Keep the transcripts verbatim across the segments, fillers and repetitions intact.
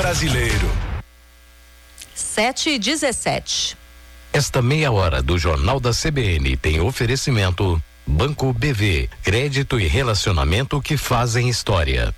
brasileiro. sete e dezessete. Esta meia hora do Jornal da C B N tem oferecimento Banco B V, crédito e relacionamento que fazem história.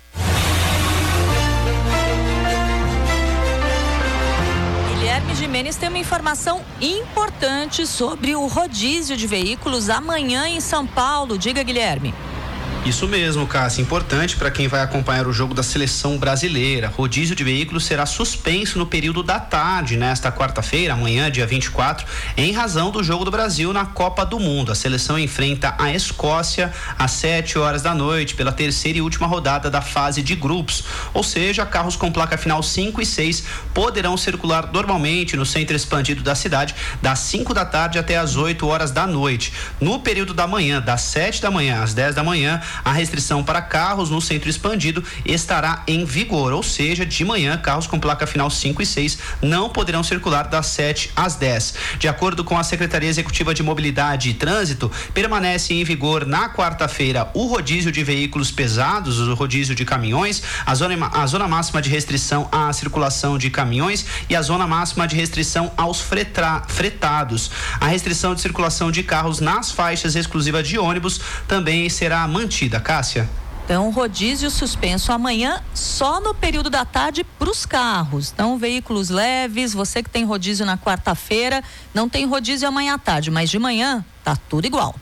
Guilherme Gimenez tem uma informação importante sobre o rodízio de veículos amanhã em São Paulo. Diga, Guilherme. Isso mesmo, Cássia, importante para quem vai acompanhar o jogo da seleção brasileira. Rodízio de veículos será suspenso no período da tarde, nesta quarta-feira, amanhã, dia vinte e quatro, em razão do jogo do Brasil na Copa do Mundo. A seleção enfrenta a Escócia às sete horas da noite, pela terceira e última rodada da fase de grupos. Ou seja, carros com placa final cinco e seis poderão circular normalmente no centro expandido da cidade, das cinco da tarde até as oito horas da noite. No período da manhã, das sete da manhã às dez da manhã, a restrição para carros no centro expandido estará em vigor, ou seja, de manhã, carros com placa final cinco e seis não poderão circular das sete às dez. De acordo com a Secretaria Executiva de Mobilidade e Trânsito, permanece em vigor na quarta-feira o rodízio de veículos pesados, o rodízio de caminhões, a zona, a zona máxima de restrição à circulação de caminhões e a zona máxima de restrição aos fretra, fretados. A restrição de circulação de carros nas faixas exclusivas de ônibus também será mantida. Cássia? Então, rodízio suspenso amanhã só no período da tarde para os carros. Então, veículos leves, você que tem rodízio na quarta-feira, não tem rodízio amanhã à tarde, mas de manhã tá tudo igual.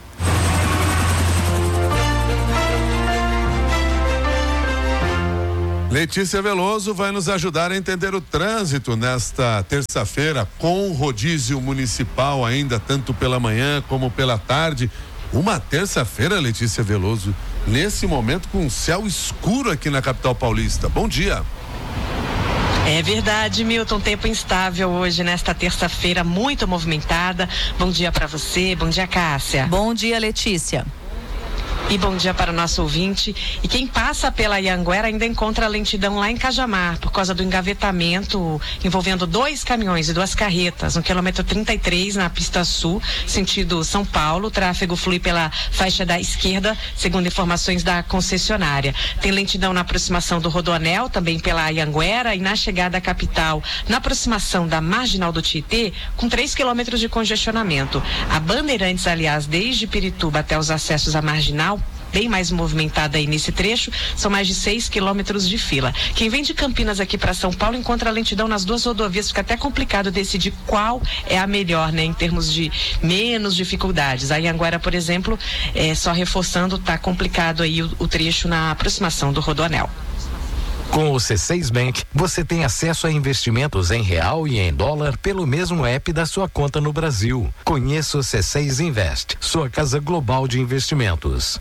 Letícia Veloso vai nos ajudar a entender o trânsito nesta terça-feira com rodízio municipal ainda tanto pela manhã como pela tarde. Uma terça-feira, Letícia Veloso, nesse momento com céu escuro aqui na capital paulista. Bom dia. É verdade, Milton, tempo instável hoje nesta terça-feira, muito movimentada. Bom dia para você, bom dia, Cássia. Bom dia, Letícia. E bom dia para o nosso ouvinte. E quem passa pela Anhanguera ainda encontra lentidão lá em Cajamar, por causa do engavetamento envolvendo dois caminhões e duas carretas. No quilômetro trinta e três, na pista sul, sentido São Paulo, o tráfego flui pela faixa da esquerda, segundo informações da concessionária. Tem lentidão na aproximação do Rodoanel, também pela Anhanguera, e na chegada à capital, na aproximação da Marginal do Tietê, com três quilômetros de congestionamento. A Bandeirantes, aliás, desde Pirituba até os acessos à Marginal, bem mais movimentada aí nesse trecho, são mais de seis quilômetros de fila. Quem vem de Campinas aqui para São Paulo encontra lentidão nas duas rodovias, fica até complicado decidir qual é a melhor, né, em termos de menos dificuldades. A Anhanguera, por exemplo, é, só reforçando, tá complicado aí o, o trecho na aproximação do Rodoanel. Com o C seis Bank, você tem acesso a investimentos em real e em dólar pelo mesmo app da sua conta no Brasil. Conheça o C seis Invest, sua casa global de investimentos.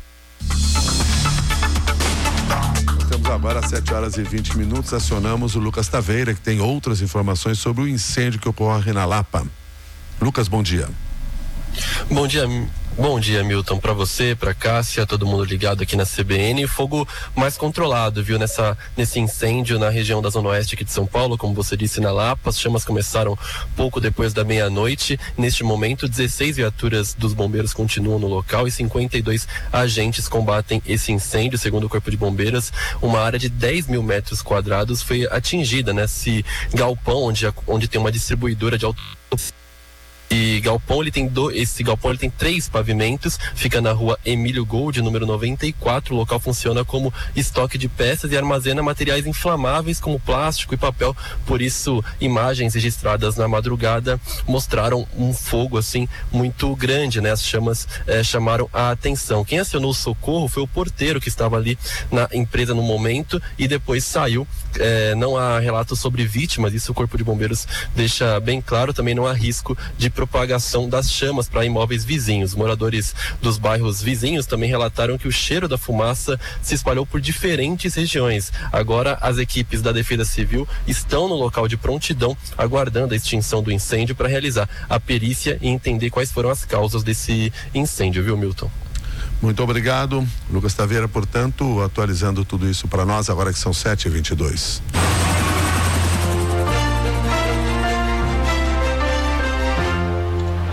Temos agora às sete horas e vinte minutos, acionamos o Lucas Taveira, que tem outras informações sobre o incêndio que ocorre na Lapa. Lucas, bom dia. Bom dia, bom dia, Milton, para você, para Cássia, todo mundo ligado aqui na C B N. Fogo mais controlado, viu, nessa nesse incêndio na região da Zona Oeste aqui de São Paulo, como você disse, na Lapa. As chamas começaram pouco depois da meia-noite. Neste momento, dezesseis viaturas dos bombeiros continuam no local e cinquenta e dois agentes combatem esse incêndio. Segundo o Corpo de Bombeiros, uma área de dez mil metros quadrados foi atingida nesse galpão onde, onde tem uma distribuidora de auto. E galpão, ele tem do, esse galpão ele tem três pavimentos, fica na rua Emílio Gold, número noventa e quatro. O local funciona como estoque de peças e armazena materiais inflamáveis como plástico e papel. Por isso, imagens registradas na madrugada mostraram um fogo assim muito grande, né? As chamas eh, chamaram a atenção. Quem acionou o socorro foi o porteiro que estava ali na empresa no momento e depois saiu. Eh, não há relatos sobre vítimas, isso o Corpo de Bombeiros deixa bem claro. Também não há risco de propagação das chamas para imóveis vizinhos. Moradores dos bairros vizinhos também relataram que o cheiro da fumaça se espalhou por diferentes regiões. Agora, as equipes da Defesa Civil estão no local de prontidão, aguardando a extinção do incêndio para realizar a perícia e entender quais foram as causas desse incêndio, viu, Milton? Muito obrigado, Lucas Taveira, portanto, atualizando tudo isso para nós, agora que são sete e vinte e dois.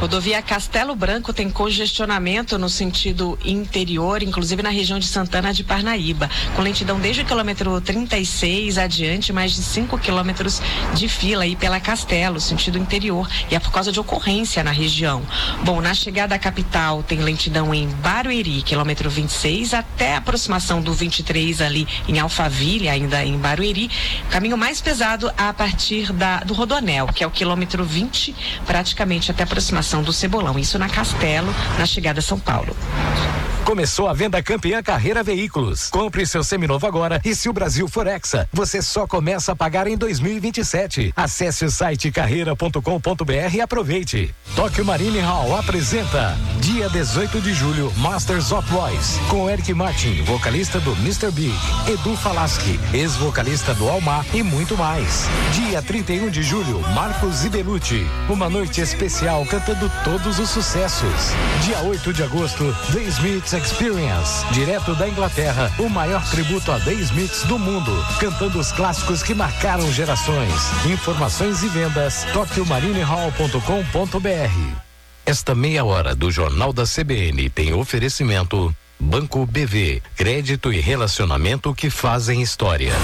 Rodovia Castelo Branco tem congestionamento no sentido interior, inclusive na região de Santana de Parnaíba, com lentidão desde o quilômetro trinta e seis adiante, mais de cinco quilômetros de fila aí pela Castelo, sentido interior, e é por causa de ocorrência na região. Bom, na chegada à capital tem lentidão em Barueri, quilômetro vinte e seis, até a aproximação do vinte e três ali em Alphaville, ainda em Barueri. Caminho mais pesado a partir da, do Rodoanel, que é o quilômetro vinte, praticamente até a aproximação do Cebolão. Isso na Castelo, na chegada a São Paulo. Começou a venda Campeã Carreira Veículos. Compre seu seminovo agora e se o Brasil for Hexa, você só começa a pagar em dois mil e vinte e sete. Acesse o site carreira ponto com ponto br e aproveite. Tóquio Marine Hall apresenta dia dezoito de julho Masters of Voice com Eric Martin, vocalista do mister Big, Edu Falaschi, ex-vocalista do Almar e muito mais. Dia trinta e um de julho Marcos Ibelucci, uma noite especial cantando todos os sucessos. Dia oito de agosto The Smiths Experience, direto da Inglaterra, o maior tributo a The Smiths do mundo, cantando os clássicos que marcaram gerações. Informações e vendas tóquio marine hall ponto com ponto br. Esta meia hora do Jornal da C B N tem oferecimento Banco B V, crédito e relacionamento que fazem história.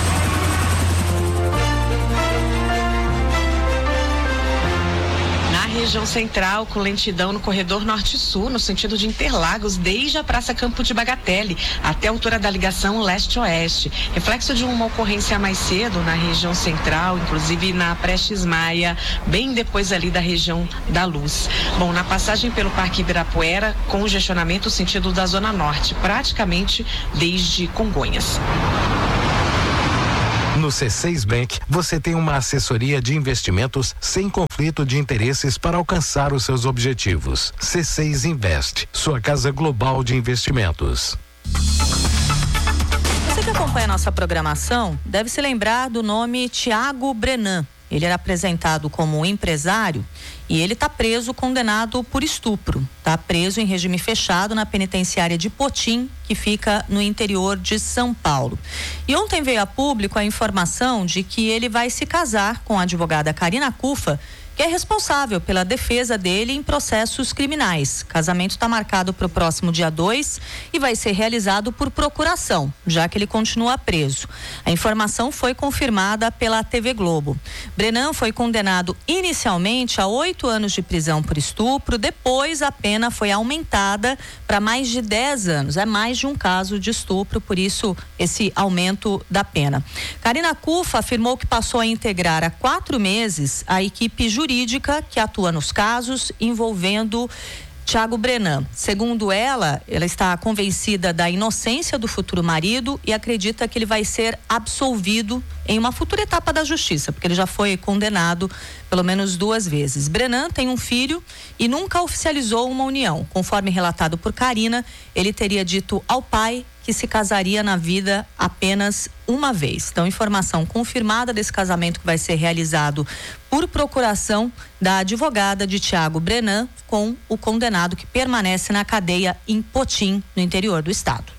Região central com lentidão no corredor norte-sul, no sentido de Interlagos, desde a Praça Campo de Bagatelle até a altura da ligação leste-oeste. Reflexo de uma ocorrência mais cedo na região central, inclusive na Prestes Maia, bem depois ali da região da Luz. Bom, na passagem pelo Parque Ibirapuera, congestionamento no sentido da Zona Norte, praticamente desde Congonhas. No C seis Bank, você tem uma assessoria de investimentos sem conflito de interesses para alcançar os seus objetivos. C seis Invest, sua casa global de investimentos. Você que acompanha a nossa programação deve se lembrar do nome Thiago Brenan. Ele era apresentado como empresário e ele está preso, condenado por estupro. Está preso em regime fechado na penitenciária de Potim, que fica no interior de São Paulo. E ontem veio a público a informação de que ele vai se casar com a advogada Karina Cufa, que é responsável pela defesa dele em processos criminais. O casamento está marcado para o próximo dia dois e vai ser realizado por procuração, já que ele continua preso. A informação foi confirmada pela T V Globo. Brenan foi condenado inicialmente a oito anos de prisão por estupro, depois a pena foi aumentada para mais de dez anos. É mais de um caso de estupro, por isso esse aumento da pena. Karina Cufa afirmou que passou a integrar há quatro meses a equipe jurídica jurídica que atua nos casos envolvendo Thiago Brenan. Segundo ela, ela está convencida da inocência do futuro marido e acredita que ele vai ser absolvido em uma futura etapa da justiça, porque ele já foi condenado pelo menos duas vezes. Brenan tem um filho e nunca oficializou uma união. Conforme relatado por Karina, ele teria dito ao pai que se casaria na vida apenas uma vez. Então, informação confirmada desse casamento que vai ser realizado por procuração da advogada de Thiago Brenan com o condenado que permanece na cadeia em Potim, no interior do estado.